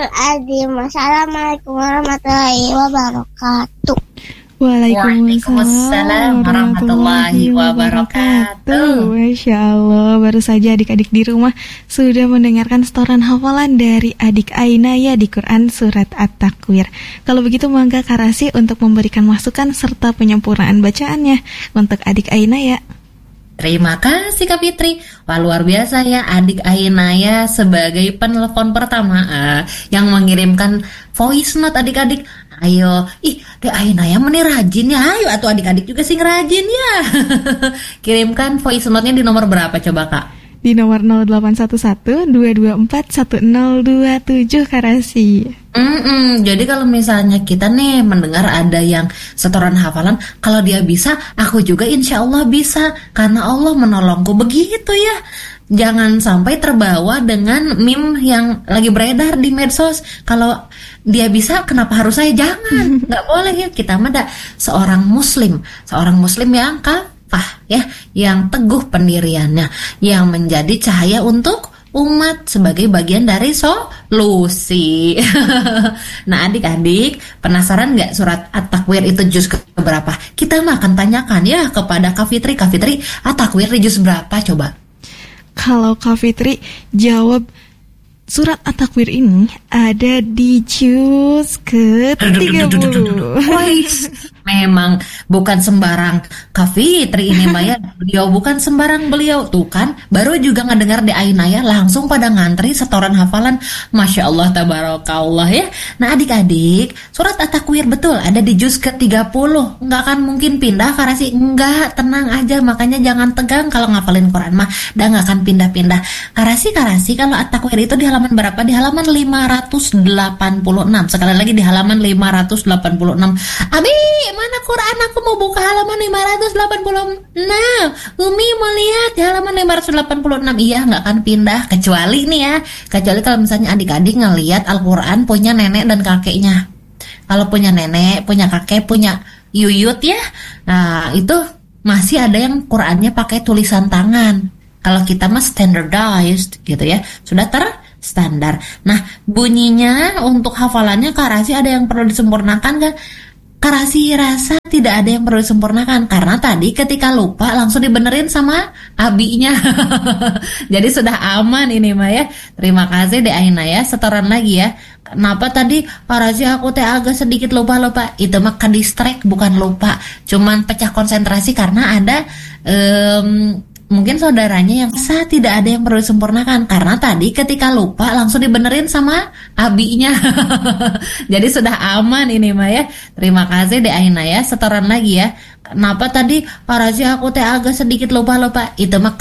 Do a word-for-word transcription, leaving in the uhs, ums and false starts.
azim. Assalamualaikum warahmatullahi wabarakatuh. Waalaikumsalam warahmatullahi wabarakatuh. Masya Allah, baru saja adik-adik di rumah sudah mendengarkan setoran hafalan dari adik Ainaya di Quran Surat At-Takwir. Kalau begitu mangga Karasi untuk memberikan masukan serta penyempurnaan bacaannya untuk adik Ainaya. Terima kasih Kak Fitri. Wah, luar biasa ya adik Ainaya sebagai penelpon pertama uh, yang mengirimkan voice note adik-adik. Ayo, ih, deh Ainaya meni rajin ya. Ayo atuh adik-adik juga sing rajin ya. Kirimkan voice note-nya di nomor berapa coba Kak? Di nomor nol delapan satu satu dua dua empat satu nol dua tujuh Karasi. Mm-mm, jadi kalau misalnya kita nih mendengar ada yang setoran hafalan, kalau dia bisa, aku juga insya Allah bisa, karena Allah menolongku, begitu ya. Jangan sampai terbawa dengan meme yang lagi beredar di medsos. Kalau dia bisa, kenapa harus saya? Jangan, nggak boleh ya. Kita mah ada seorang muslim, seorang muslim yang kafah ya, yang teguh pendiriannya, yang menjadi cahaya untuk umat sebagai bagian dari solusi. Nah adik-adik, penasaran nggak surat At-Takwir itu juz ke berapa? Kita mah akan tanyakan ya kepada Kak Fitri. Kak Fitri, At-Takwir di juz berapa coba? Kalau Kak Fitri jawab surat At-Takwir ini ada di juz ke tiga puluh. Memang bukan sembarang Kak Fitri ini Maya. Beliau bukan sembarang beliau. Tuh kan, baru juga ngedengar di Ainaya langsung pada ngantri setoran hafalan. Masya Allah, tabarakallah ya. Nah adik-adik, surat At-Takwir betul ada di juz ke tiga puluh. Nggak akan mungkin pindah karena sih. Enggak, tenang aja. Makanya jangan tegang kalau ngafalin Quran mah. Dan nggak akan pindah-pindah. Karasi, karasi kalau At-Takwir itu di halaman berapa? Di halaman lima ratus delapan puluh enam. Sekali lagi di halaman lima ratus delapan puluh enam. Abi, mana Quran? Aku mau buka halaman lima ratus delapan puluh enam. Umi mau lihat di halaman lima ratus delapan puluh enam. Iya, nggak akan pindah. Kecuali nih ya, kecuali kalau misalnya adik-adik ngelihat Al-Quran punya nenek dan kakeknya. Kalau punya nenek, punya kakek, punya yuyut ya, nah itu masih ada yang Qurannya pakai tulisan tangan. Kalau kita mah standardized gitu ya, sudah terstandar. Nah bunyinya untuk hafalannya Karasi ada yang perlu disempurnakan kan? Karasi rasa tidak ada yang perlu disempurnakan karena tadi ketika lupa langsung dibenerin sama abinya. Jadi sudah aman ini mah ya. Terima kasih Dek Aina ya. Setoran lagi ya. Kenapa tadi Karasi aku teh agak sedikit lupa-lupa? Itu mah kedistract bukan lupa. Cuman pecah konsentrasi karena ada um, mungkin saudaranya yang saya tidak ada yang perlu disempurnakan karena tadi ketika lupa langsung dibenerin sama abinya. Jadi sudah aman ini mah ya. Terima kasih Dek Aina ya. Setoran lagi ya. Kenapa tadi Karasi aku teh agak sedikit lupa-lupa? Itu mah